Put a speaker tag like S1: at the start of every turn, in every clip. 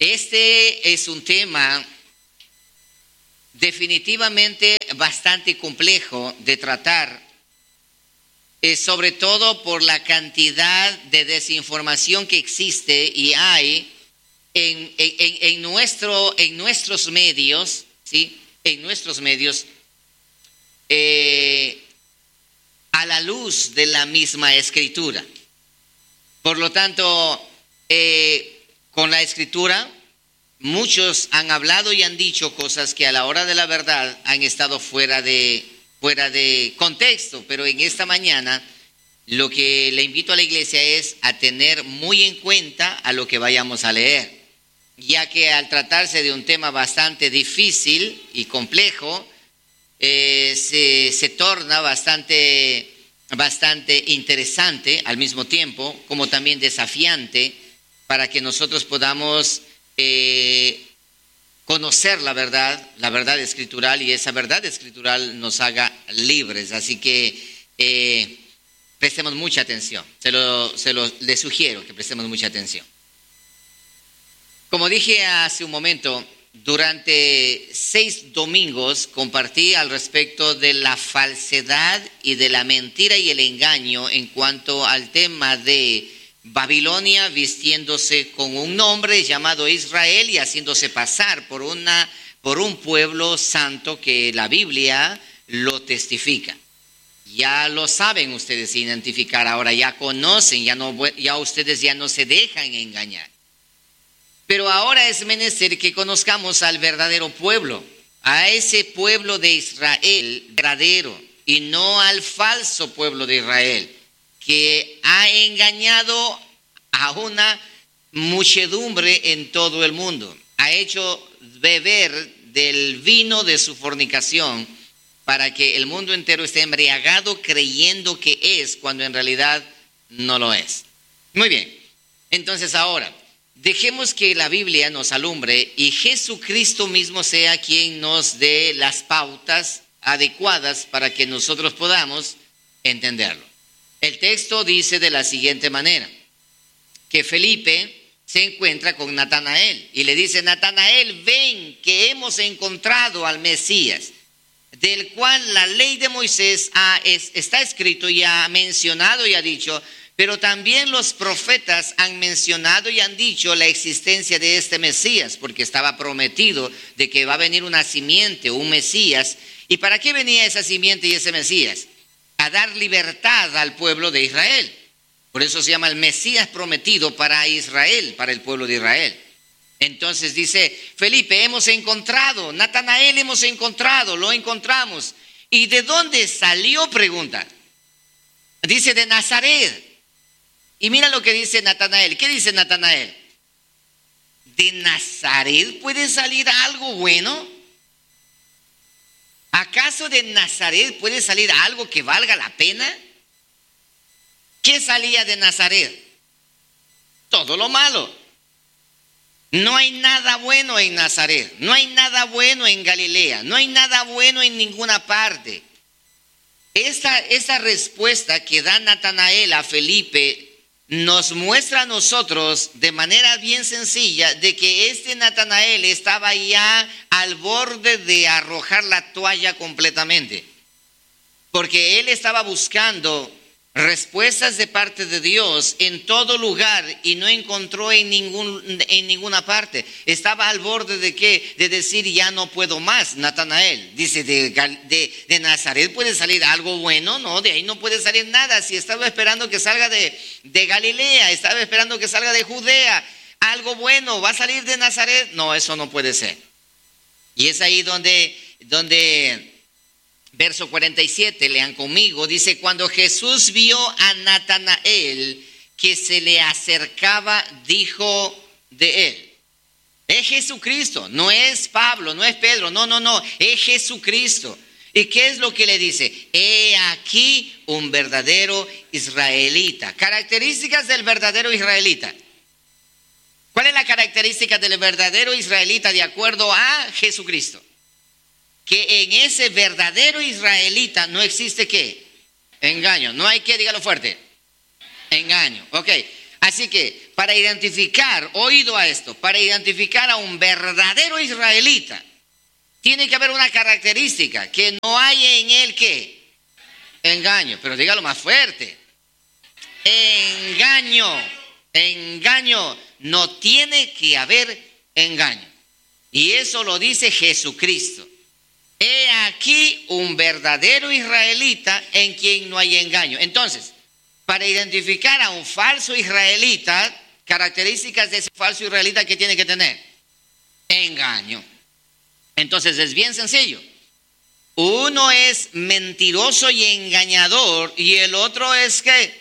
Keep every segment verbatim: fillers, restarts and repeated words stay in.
S1: Este es un tema definitivamente bastante complejo de tratar, eh, sobre todo por la cantidad de desinformación que existe y hay en, en, en, nuestro, en nuestros medios, ¿sí? En nuestros medios, eh, a la luz de la misma Escritura. Por lo tanto, eh, con la Escritura, muchos han hablado y han dicho cosas que a la hora de la verdad han estado fuera de, fuera de contexto, pero en esta mañana lo que le invito a la iglesia es a tener muy en cuenta a lo que vayamos a leer, ya que al tratarse de un tema bastante difícil y complejo, eh, se, se torna bastante, bastante interesante al mismo tiempo, como también desafiante para que nosotros podamos Eh, conocer la verdad, la verdad escritural, y esa verdad escritural nos haga libres. Así que eh, prestemos mucha atención. Se lo, se lo le sugiero que prestemos mucha atención. Como dije hace un momento, durante seis domingos compartí al respecto de la falsedad y de la mentira y el engaño en cuanto al tema de Babilonia vistiéndose con un nombre llamado Israel y haciéndose pasar por, una, por un pueblo santo que la Biblia lo testifica. Ya lo saben ustedes identificar, ahora ya conocen, ya, no, ya ustedes ya no se dejan engañar. Pero ahora es menester que conozcamos al verdadero pueblo, a ese pueblo de Israel verdadero y no al falso pueblo de Israel, que ha engañado a una muchedumbre en todo el mundo. Ha hecho beber del vino de su fornicación para que el mundo entero esté embriagado creyendo que es, cuando en realidad no lo es. Muy bien, entonces ahora, dejemos que la Biblia nos alumbre y Jesucristo mismo sea quien nos dé las pautas adecuadas para que nosotros podamos entenderlo. El texto dice de la siguiente manera, que Felipe se encuentra con Natanael y le dice: Natanael, ven que hemos encontrado al Mesías, del cual la ley de Moisés ha, es, está escrito y ha mencionado y ha dicho, pero también los profetas han mencionado y han dicho la existencia de este Mesías, porque estaba prometido de que va a venir una simiente, un Mesías. ¿Y para qué venía esa simiente y ese Mesías? A dar libertad al pueblo de Israel. Por eso se llama el Mesías prometido para Israel, para el pueblo de Israel. Entonces dice Felipe, hemos encontrado, Natanael hemos encontrado, lo encontramos. ¿Y de dónde salió? Pregunta. Dice de Nazaret. Y mira lo que dice Natanael. ¿Qué dice Natanael? ¿De Nazaret puede salir algo bueno? ¿Acaso de Nazaret puede salir algo que valga la pena? ¿Qué salía de Nazaret? Todo lo malo. No hay nada bueno en Nazaret, no hay nada bueno en Galilea, no hay nada bueno en ninguna parte. Esta, esta respuesta que da Natanael a Felipe nos muestra a nosotros de manera bien sencilla de que este Natanael estaba ya al borde de arrojar la toalla completamente, porque él estaba buscando respuestas de parte de Dios en todo lugar y no encontró en, ningún, en ninguna parte. Estaba al borde de qué, de decir ya no puedo más. Natanael dice, de, de, de Nazaret puede salir algo bueno, no, de ahí no puede salir nada. Si estaba esperando que salga de, de Galilea, estaba esperando que salga de Judea, algo bueno, ¿va a salir de Nazaret? No, eso no puede ser. Y es ahí donde, donde verso cuarenta y siete, lean conmigo, dice, cuando Jesús vio a Natanael que se le acercaba, dijo de él. Es Jesucristo, no es Pablo, no es Pedro, no, no, no, es Jesucristo. ¿Y qué es lo que le dice? He aquí un verdadero israelita. Características del verdadero israelita. ¿Cuál es la característica del verdadero israelita de acuerdo a Jesucristo? Que en ese verdadero israelita no existe ¿qué? Engaño. No hay que, dígalo fuerte. Engaño. Ok. Así que para identificar, oído a esto, para identificar a un verdadero israelita, tiene que haber una característica, que no hay en él, ¿qué? Engaño. Pero dígalo más fuerte. Engaño. Engaño. No tiene que haber engaño. Y eso lo dice Jesucristo. He aquí un verdadero israelita en quien no hay engaño. Entonces, para identificar a un falso israelita, características de ese falso israelita que tiene que tener: engaño. Entonces es bien sencillo. Uno es mentiroso y engañador y el otro es ¿qué?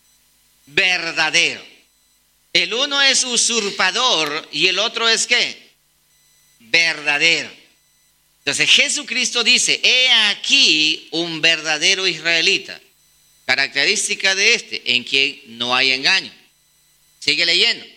S1: Verdadero. El uno es usurpador y el otro es ¿qué? Verdadero. Entonces Jesucristo dice: he aquí un verdadero israelita. Característica de este, en quien no hay engaño. Sigue leyendo.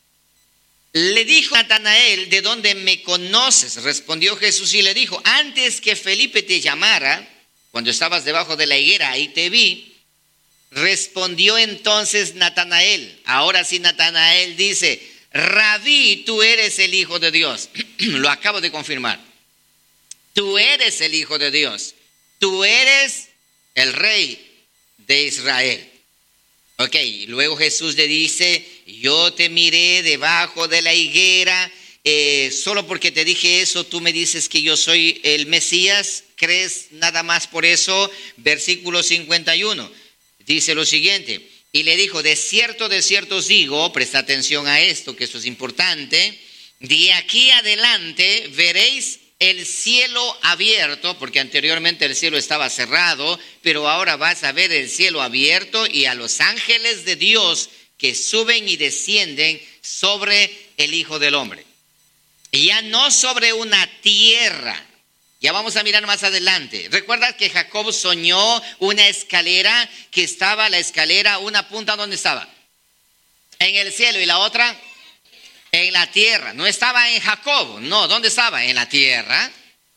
S1: Le dijo a Natanael: ¿de dónde me conoces? Respondió Jesús y le dijo: antes que Felipe te llamara, cuando estabas debajo de la higuera, ahí te vi. Respondió entonces Natanael. Ahora sí Natanael dice: Rabí, tú eres el Hijo de Dios. Lo acabo de confirmar. Tú eres el Hijo de Dios. Tú eres el Rey de Israel. Ok, luego Jesús le dice: yo te miré debajo de la higuera, eh, solo porque te dije eso, tú me dices que yo soy el Mesías, ¿crees nada más por eso? Versículo cincuenta y uno, dice lo siguiente: y le dijo: de cierto, de cierto os digo, presta atención a esto, que esto es importante, de aquí adelante veréis el cielo abierto, porque anteriormente el cielo estaba cerrado, pero ahora vas a ver el cielo abierto y a los ángeles de Dios que suben y descienden sobre el Hijo del Hombre. Y ya no sobre una tierra. Ya vamos a mirar más adelante. ¿Recuerdas que Jacob soñó una escalera que estaba la escalera, una punta donde estaba? En el cielo, y la otra en la tierra. No estaba en Jacob, no, ¿dónde estaba? En la tierra.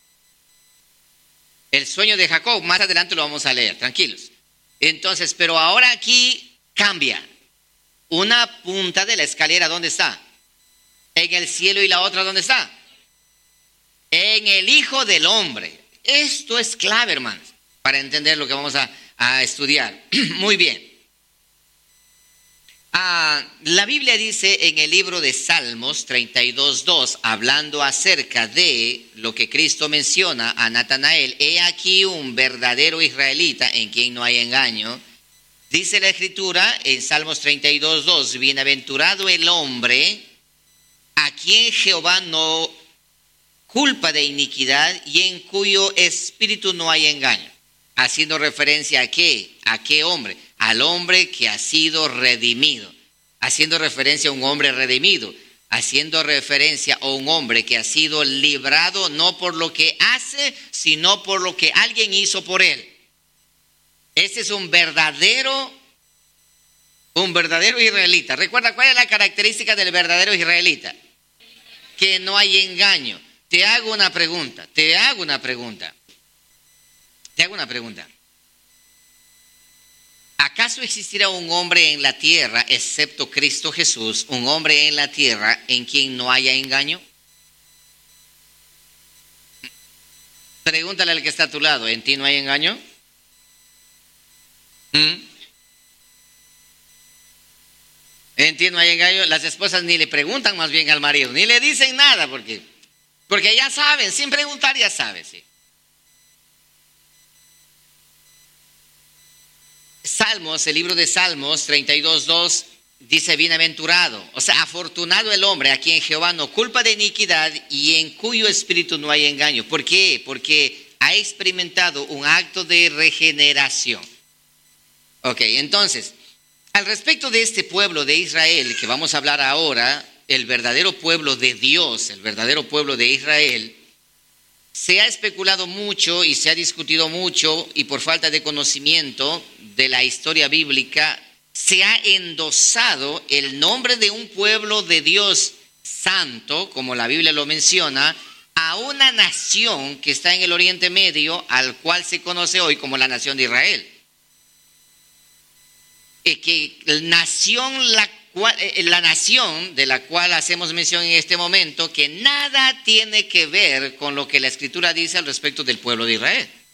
S1: El sueño de Jacob, más adelante lo vamos a leer, tranquilos. Entonces, pero ahora aquí cambia. Una punta de la escalera, ¿dónde está? En el cielo, y la otra, ¿dónde está? En el Hijo del Hombre. Esto es clave, hermanos, para entender lo que vamos a, a estudiar. Muy bien. Ah, la Biblia dice en el libro de Salmos treinta y dos, dos, hablando acerca de lo que Cristo menciona a Natanael: he aquí un verdadero israelita en quien no hay engaño. Dice la Escritura en Salmos treinta y dos, dos: bienaventurado el hombre a quien Jehová no culpa de iniquidad y en cuyo espíritu no hay engaño. Haciendo referencia a qué, a qué hombre, al hombre que ha sido redimido. Haciendo referencia a un hombre redimido, haciendo referencia a un hombre que ha sido librado no por lo que hace, sino por lo que alguien hizo por él. Este es un verdadero, un verdadero israelita. ¿Recuerda cuál es la característica del verdadero israelita? Que no hay engaño. Te hago una pregunta, te hago una pregunta. Te hago una pregunta. ¿Acaso existirá un hombre en la tierra, excepto Cristo Jesús, un hombre en la tierra en quien no haya engaño? Pregúntale al que está a tu lado: ¿en ti no hay engaño? ¿Mm? ¿En ti no hay engaño? Las esposas ni le preguntan más bien al marido, ni le dicen nada, porque, porque ya saben, sin preguntar ya saben, sí. Salmos, el libro de Salmos treinta y dos, dos dice: bienaventurado, o sea, afortunado el hombre a quien Jehová no culpa de iniquidad y en cuyo espíritu no hay engaño. ¿Por qué? Porque ha experimentado un acto de regeneración. Ok, entonces, al respecto de este pueblo de Israel que vamos a hablar ahora, el verdadero pueblo de Dios, el verdadero pueblo de Israel, se ha especulado mucho y se ha discutido mucho, y por falta de conocimiento de la historia bíblica se ha endosado el nombre de un pueblo de Dios santo, como la Biblia lo menciona, a una nación que está en el Oriente Medio, al cual se conoce hoy como la nación de Israel. Y que nación la cual, eh, la nación de la cual hacemos mención en este momento, que nada tiene que ver con lo que la Escritura dice al respecto del pueblo de Israel.